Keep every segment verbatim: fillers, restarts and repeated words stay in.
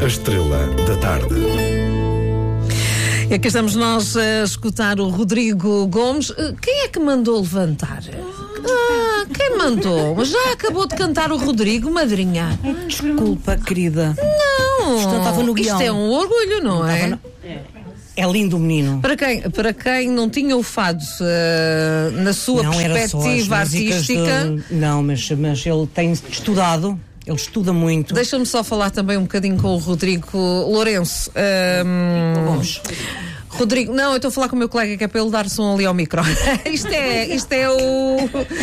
A estrela da tarde. E aqui estamos nós a escutar o Rodrigo Gomes. Quem é que mandou levantar? Ah, quem mandou? Já acabou de cantar o Rodrigo, madrinha. Desculpa, querida. Não, Isto não estava no guião. Isto é um orgulho, não, Não é? estava no- É lindo o menino. Para quem, para quem não tinha o fado uh, na sua Não era só as perspectiva músicas artística, de- Não, mas, mas ele tem estudado. Ele estuda muito. deixa-me só falar também um bocadinho com o Rodrigo Lourenço. Um, Vamos. Rodrigo, não, eu estou a falar com o meu colega que é para ele dar som ali ao micro. isto é, isto é o...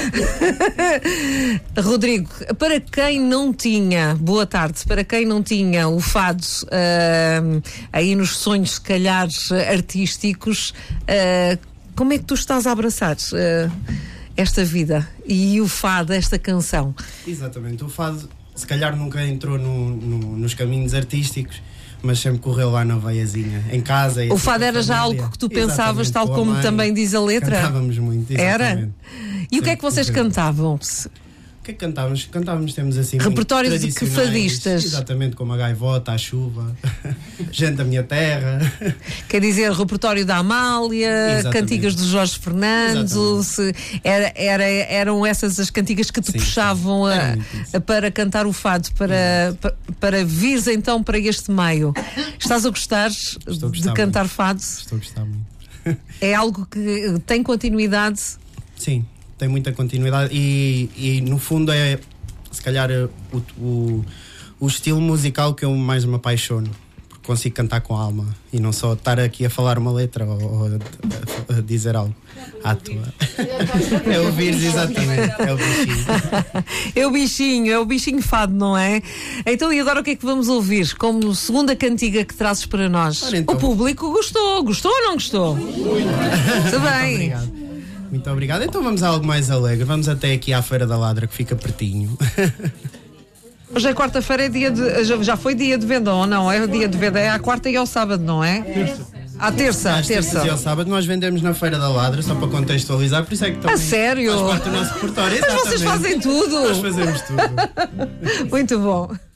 Rodrigo, para quem não tinha, boa tarde, para quem não tinha o fado uh, aí nos sonhos, se calhar, artísticos, uh, como é que tu estás a abraçar uh, esta vida e o fado, esta canção? Exatamente, o fado se calhar nunca entrou no, no, nos caminhos artísticos, mas sempre correu lá na veiazinha, em casa. O fado era já algo que tu pensavas, Exatamente, tal com a como mãe, também diz a letra? Cantávamos muito, exatamente. Era? E o que é que vocês Sempre cantavam? O que é que cantávamos? Cantávamos, temos assim... Repertórios de que tradicionais, fadistas? Exatamente, como a gaivota, a chuva, gente da minha terra. Quer dizer, repertório da Amália, Exatamente. cantigas do Jorge Fernandes, se- era, era, eram essas as cantigas que te Sim, puxavam sim. a- Era muito isso. a- para cantar o fado, para, para, para vires então para este meio. Estás a gostar a de gostar cantar muito. fado? Estou a gostar muito. É algo que tem continuidade? Sim, tem muita continuidade e, e no fundo é se calhar o, o, o estilo musical que eu mais me apaixono, porque consigo cantar com a alma e não só estar aqui a falar uma letra ou, ou a, a dizer algo à toa. É o vírus, exatamente, é o bichinho. É o bichinho, é o bichinho fado, não é? Então, e agora o que é que vamos ouvir? Como segunda cantiga que trazes para nós? Ora, então. O público gostou, gostou ou não gostou? Muito bem. Obrigado. Muito obrigado. Então vamos a algo mais alegre. Vamos até aqui à Feira da Ladra, que fica pertinho. Hoje é quarta-feira, é dia de, já, já foi dia de venda ou não? É o dia de venda, é à quarta e ao sábado, não é? À terça, à Às terças terça. e ao sábado nós vendemos na Feira da Ladra, só para contextualizar, por isso é que também A sério? faz parte do nosso repertório. Mas vocês Exatamente. fazem tudo. Nós fazemos tudo. Muito bom.